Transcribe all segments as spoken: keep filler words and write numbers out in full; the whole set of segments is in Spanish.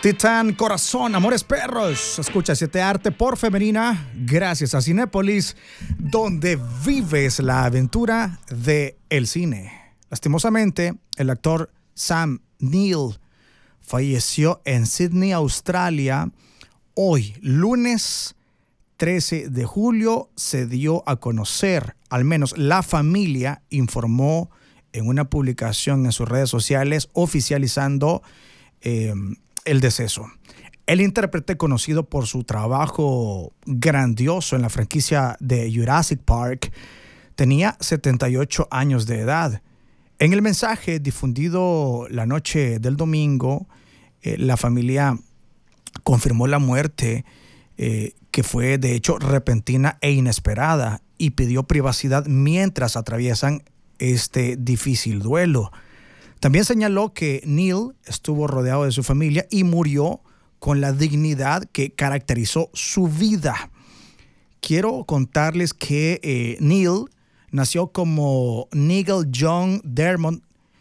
Titán Corazón, Amores Perros. Escucha siete Arte por Femenina, gracias a Cinépolis, donde vives la aventura de el cine. Lastimosamente, el actor Sam Neill falleció en Sydney, Australia. Hoy, lunes trece de julio, se dio a conocer, al menos la familia informó en una publicación en sus redes sociales oficializando eh, el deceso. El intérprete, conocido por su trabajo grandioso en la franquicia de Jurassic Park, tenía setenta y ocho años de edad. En el mensaje difundido la noche del domingo, eh, la familia confirmó la muerte, eh, que fue de hecho repentina e inesperada, y pidió privacidad mientras atraviesan este difícil duelo. También señaló que Neill estuvo rodeado de su familia y murió con la dignidad que caracterizó su vida. Quiero contarles que eh, Neill nació como Nigel John Dermot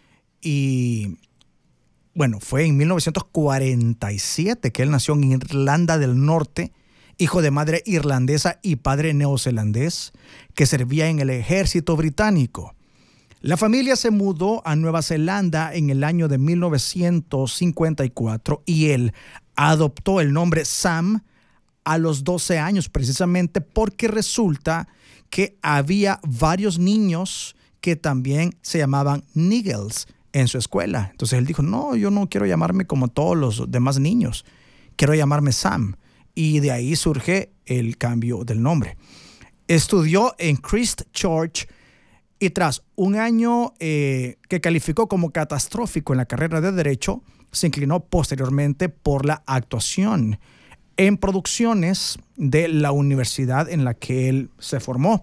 y, bueno, fue en mil novecientos cuarenta y siete que él nació en Irlanda del Norte, hijo de madre irlandesa y padre neozelandés que servía en el ejército británico. La familia se mudó a Nueva Zelanda en el año de mil novecientos cincuenta y cuatro y él adoptó el nombre Sam a los doce años, precisamente porque resulta que había varios niños que también se llamaban Niggles en su escuela. Entonces él dijo, no, yo no quiero llamarme como todos los demás niños, quiero llamarme Sam. Y de ahí surge el cambio del nombre. Estudió en Christ Church y tras un año eh, que calificó como catastrófico en la carrera de Derecho, se inclinó posteriormente por la actuación en producciones de la universidad en la que él se formó.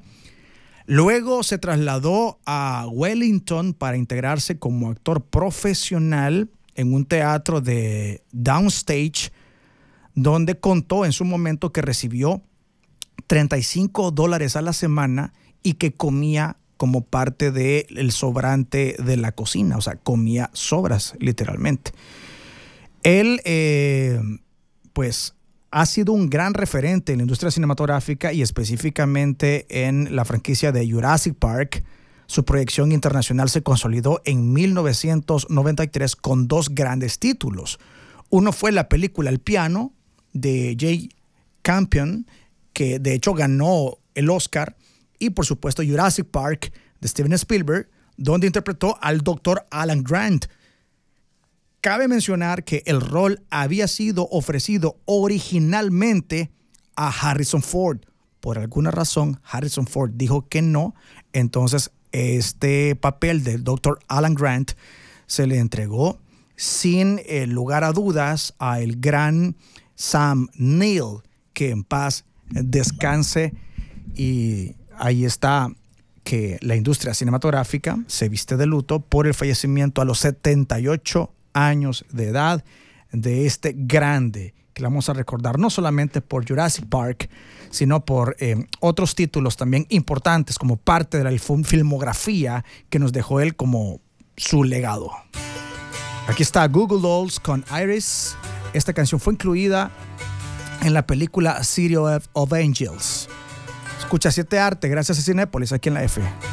Luego se trasladó a Wellington para integrarse como actor profesional en un teatro de Downstage, donde contó en su momento que recibió treinta y cinco dólares a la semana y que comía como parte del sobrante de la cocina, o sea, comía sobras, literalmente. Él, eh, pues, ha sido un gran referente en la industria cinematográfica y específicamente en la franquicia de Jurassic Park. Su proyección internacional se consolidó en mil novecientos noventa y tres con dos grandes títulos. Uno fue la película El piano de Jane Campion, que de hecho ganó el Oscar, y por supuesto Jurassic Park de Steven Spielberg, donde interpretó al doctor Alan Grant. Cabe mencionar que el rol había sido ofrecido originalmente a Harrison Ford. Por alguna razón, Harrison Ford dijo que no, entonces este papel del doctor Alan Grant se le entregó sin eh, lugar a dudas a el gran Sam Neill, que en paz descanse. Y ahí está que la industria cinematográfica se viste de luto por el fallecimiento a los setenta y ocho años de edad de este grande, que le vamos a recordar no solamente por Jurassic Park, sino por eh, otros títulos también importantes como parte de la filmografía que nos dejó él como su legado. Aquí está Google Dolls con Iris. Esta canción fue incluida en la película City of Angels. Escucha siete Arte, gracias a Cinépolis, aquí en la F.